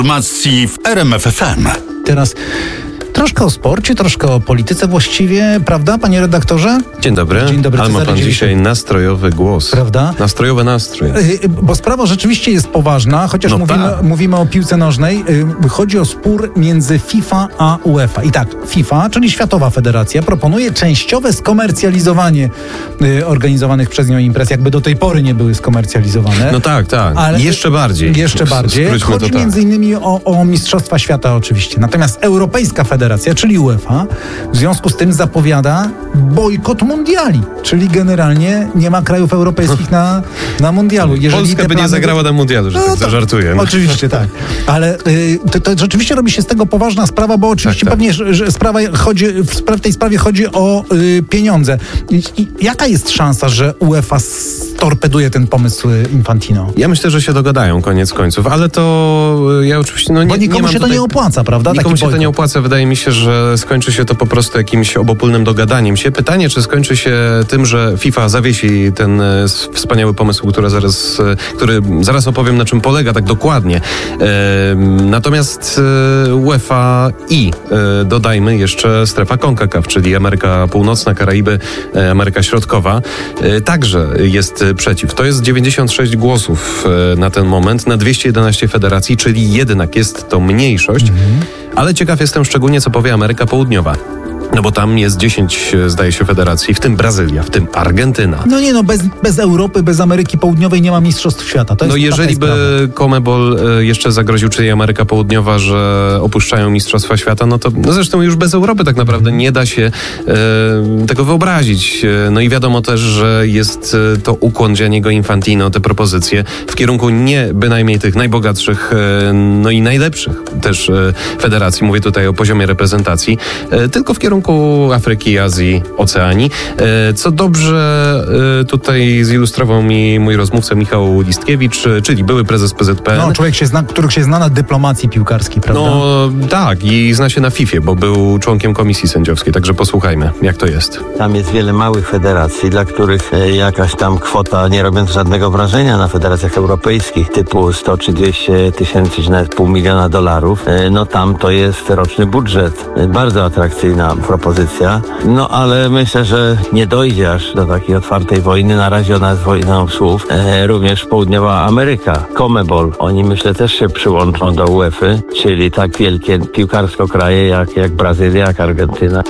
Informacji w RMF FM. Teraz troszkę o sporcie, troszkę o polityce właściwie, prawda, panie redaktorze? Dzień dobry. Dzień dobry. Ale ma pan dzisiaj nastrojowy głos. Prawda? Nastrojowy nastrój. Bo sprawa rzeczywiście jest poważna, chociaż mówimy o piłce nożnej. Chodzi o spór między FIFA a UEFA. I tak, FIFA, czyli Światowa Federacja, proponuje częściowe skomercjalizowanie organizowanych przez nią imprez, jakby do tej pory nie były skomercjalizowane. No tak. Ale jeszcze bardziej. Jeszcze bardziej. Chodzi między innymi o Mistrzostwa Świata oczywiście. Natomiast Europejska Federacja, czyli UEFA, w związku z tym zapowiada bojkot mundiali, czyli generalnie nie ma krajów europejskich na mundialu. Jeżeli Polska by nie zagrała na mundialu, że tak zażartuję. No. Oczywiście tak. Ale to rzeczywiście robi się z tego poważna sprawa, bo oczywiście pewnie, że w tej sprawie chodzi o pieniądze. I jaka jest szansa, że UEFA torpeduje ten pomysł Infantino? Ja myślę, że się dogadają koniec końców, ale to ja oczywiście bo nikomu się to nie opłaca, prawda? Nikomu się to nie opłaca. Wydaje mi się, że skończy się to po prostu jakimś obopólnym dogadaniem się. Pytanie, czy skończy się tym, że FIFA zawiesi ten wspaniały pomysł, który zaraz opowiem, na czym polega tak dokładnie. Natomiast UEFA i dodajmy jeszcze strefa CONCACAF, czyli Ameryka Północna, Karaiby, Ameryka Środkowa, także jest przeciw. To jest 96 głosów na ten moment, na 211 federacji, czyli jednak jest to mniejszość. Ale ciekaw jestem szczególnie, co powie Ameryka Południowa. No bo tam jest 10, zdaje się, federacji, w tym Brazylia, w tym Argentyna. Bez Europy, bez Ameryki Południowej nie ma mistrzostw świata. To jest jeżeli by CONMEBOL jeszcze zagroził, czyli Ameryka Południowa, że opuszczają mistrzostwa świata, no to zresztą już bez Europy tak naprawdę nie da się tego wyobrazić. No i wiadomo też, że jest to ukłon Gianniego Infantino, te propozycje w kierunku nie bynajmniej tych najbogatszych, no i najlepszych też federacji, mówię tutaj o poziomie reprezentacji, tylko w kierunku Afryki, Azji, Oceanii. Co dobrze tutaj zilustrował mi mój rozmówca Michał Listkiewicz, czyli były prezes PZPN. No, człowiek który się zna na dyplomacji piłkarskiej, prawda? No tak, i zna się na FIFA, bo był członkiem komisji sędziowskiej, także posłuchajmy, jak to jest. Tam jest wiele małych federacji, dla których jakaś tam kwota, nie robiąc żadnego wrażenia na federacjach europejskich, typu 100 czy 200 tysięcy, czy nawet $500 000, no tam to jest roczny budżet. Bardzo atrakcyjna propozycja, no ale myślę, że nie dojdzie aż do takiej otwartej wojny. Na razie ona jest wojną słów. Również Południowa Ameryka, CONMEBOL, oni myślę też się przyłączą do UEFA, czyli tak wielkie piłkarsko kraje jak Brazylia, jak Argentyna.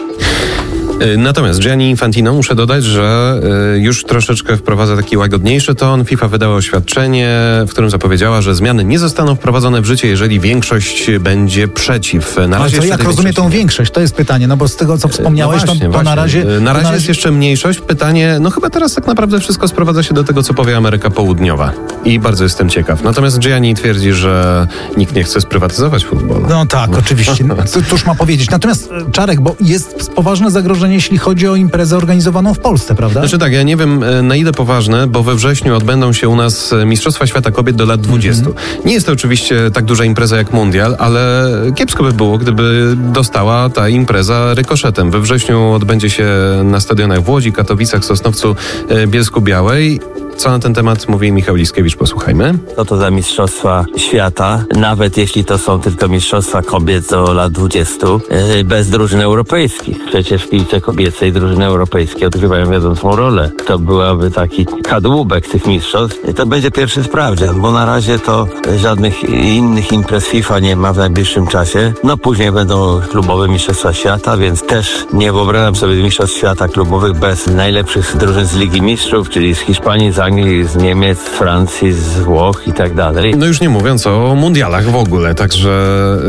Natomiast Gianni Infantino, muszę dodać, że już troszeczkę wprowadza taki łagodniejszy ton. FIFA wydała oświadczenie, w którym zapowiedziała, że zmiany nie zostaną wprowadzone w życie, jeżeli większość będzie przeciw. Na razie ale jak rozumie tą większość? To jest pytanie, no bo z tego, co wspomniałeś, właśnie. Na razie jest jeszcze mniejszość. Pytanie, no chyba teraz tak naprawdę wszystko sprowadza się do tego, co powie Ameryka Południowa. I bardzo jestem ciekaw. Natomiast Gianni twierdzi, że nikt nie chce sprywatyzować futbolu. No tak, oczywiście. Cóż ma powiedzieć. Natomiast, Czarek, bo jest poważne zagrożenie, jeśli chodzi o imprezę organizowaną w Polsce, prawda? Znaczy tak, ja nie wiem na ile poważne, bo we wrześniu odbędą się u nas Mistrzostwa Świata Kobiet do lat 20. Nie jest to oczywiście tak duża impreza jak mundial, ale kiepsko by było, gdyby dostała ta impreza rykoszetem. We wrześniu odbędzie się na stadionach w Łodzi, Katowicach, Sosnowcu, Bielsku-Białej. Co na ten temat mówi Michał Liskiewicz, posłuchajmy. Co to za mistrzostwa świata, nawet jeśli to są tylko mistrzostwa kobiet do lat 20, bez drużyn europejskich. Przecież w piłce kobiecej drużyny europejskie odgrywają wiodącą rolę. To byłaby taki kadłubek tych mistrzostw. To będzie pierwszy sprawdzian, bo na razie to żadnych innych imprez FIFA nie ma w najbliższym czasie. No później będą klubowe mistrzostwa świata, więc też nie wyobrażam sobie mistrzostw świata klubowych bez najlepszych drużyn z Ligi Mistrzów, czyli z Hiszpanii, z Anglii, z Niemiec, z Francji, z Włoch i tak dalej. No już nie mówiąc o mundialach w ogóle, także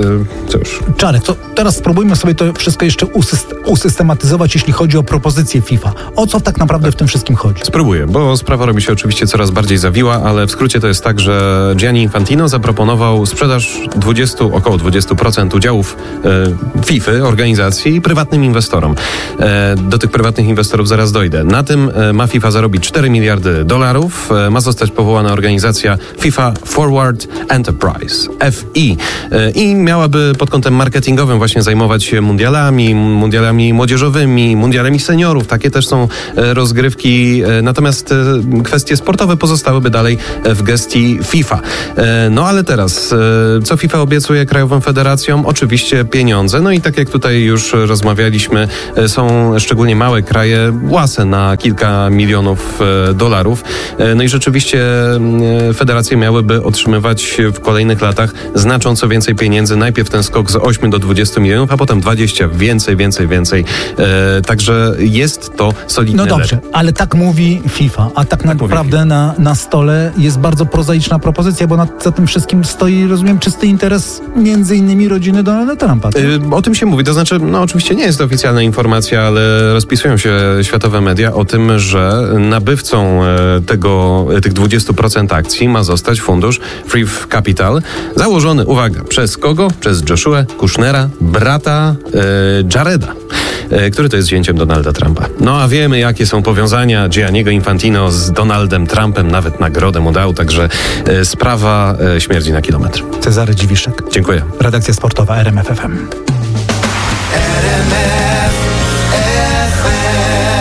cóż. Czarek, to teraz spróbujmy sobie to wszystko jeszcze usystematyzować, jeśli chodzi o propozycję FIFA. O co tak naprawdę w tym wszystkim chodzi? Spróbuję, bo sprawa robi się oczywiście coraz bardziej zawiła, ale w skrócie to jest tak, że Gianni Infantino zaproponował sprzedaż około 20% udziałów FIFA, organizacji, prywatnym inwestorom. Do tych prywatnych inwestorów zaraz dojdę. Na tym ma FIFA zarobić $4 miliardy, dolarów ma zostać powołana organizacja FIFA Forward Enterprise, FI. I miałaby pod kątem marketingowym właśnie zajmować się mundialami młodzieżowymi, mundialami seniorów. Takie też są rozgrywki. Natomiast kwestie sportowe pozostałyby dalej w gestii FIFA. No ale teraz, co FIFA obiecuje krajowym federacjom? Oczywiście pieniądze. No i tak jak tutaj już rozmawialiśmy, są szczególnie małe kraje łase na kilka milionów dolarów. No i rzeczywiście federacje miałyby otrzymywać w kolejnych latach znacząco więcej pieniędzy. Najpierw ten skok z 8 do 20 milionów, a potem 20, więcej. Także jest to solidne. No dobrze, ale tak mówi FIFA, a tak naprawdę na stole jest bardzo prozaiczna propozycja, bo za tym wszystkim stoi, rozumiem, czysty interes między innymi rodziny Donalda Trumpa. O tym się mówi, to znaczy, no oczywiście nie jest to oficjalna informacja, ale rozpisują się światowe media o tym, że nabywcą tych 20% akcji ma zostać fundusz Free Capital, założony, uwaga, przez kogo? Przez Joshua Kushnera, brata Jareda, który to jest zięciem Donalda Trumpa. No a wiemy, jakie są powiązania Gianniego Infantino z Donaldem Trumpem, nawet nagrodę mu dał, także sprawa śmierdzi na kilometr. Cezary Dziwiszek. Dziękuję. Redakcja sportowa RMF FM.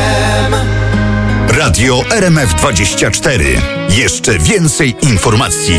Radio RMF 24. Jeszcze więcej informacji.